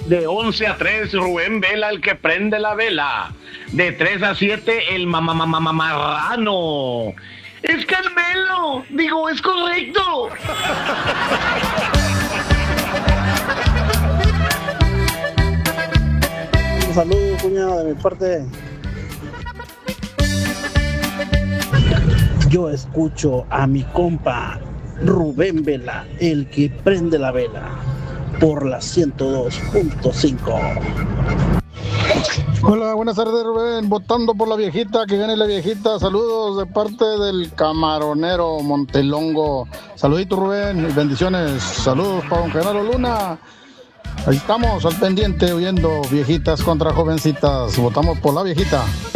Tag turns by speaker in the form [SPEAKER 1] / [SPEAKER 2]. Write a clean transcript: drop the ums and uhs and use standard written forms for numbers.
[SPEAKER 1] De 11 a 3, Rubén Vela, el que prende la vela. De 3 a 7, el marrano. Es Carmelo. Digo, es correcto.
[SPEAKER 2] Un saludo, cuñado, de mi parte. Yo escucho a mi compa Rubén Vela, el que prende la vela, por la 102.5.
[SPEAKER 3] Hola, buenas tardes, Rubén. Votando por la viejita, que gane la viejita. Saludos de parte del camaronero Montelongo. Saludito, Rubén, y bendiciones. Saludos para don Genaro Luna. Ahí estamos al pendiente oyendo viejitas contra jovencitas. Votamos por la viejita.